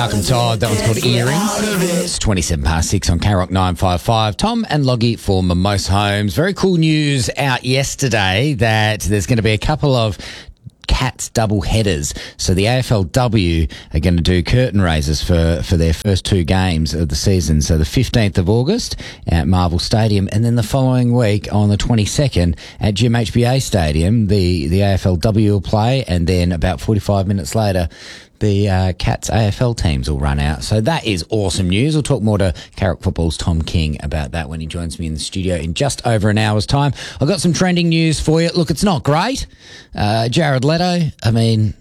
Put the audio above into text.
Malcolm Todd, that one's called Earrings. It's 27 past 6 on K-Rock 955. Tom and Loggy for Mimosa Homes. Very cool news out yesterday that there's going to be a couple of Cats double headers. So the AFLW are going to do curtain raisers for their first two games of the season. So the 15th of August at Marvel Stadium, and then the following week on the 22nd at GMHBA Stadium, the AFLW will play, and then about 45 minutes later, the Cats AFL teams will run out. So that is awesome news. We'll talk more to K-Rock Football's Tom King about that when he joins me in the studio in just over an hour's time. I've got some trending news for you. Look, it's not great. Jared Leto, I mean,